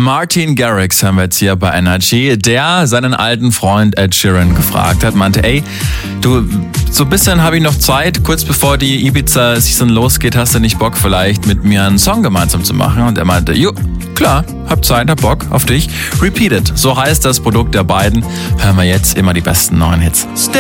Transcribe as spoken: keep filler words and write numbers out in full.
Martin Garrix haben wir jetzt hier bei Energy, der seinen alten Freund Ed Sheeran gefragt hat, meinte, ey, du, so ein bisschen habe ich noch Zeit, kurz bevor die Ibiza-Season losgeht, hast du nicht Bock vielleicht mit mir einen Song gemeinsam zu machen? Und er meinte, jo, klar, hab Zeit, hab Bock auf dich. Repeat It, so heißt das Produkt der beiden. Hören wir jetzt immer die besten neuen Hits. Stay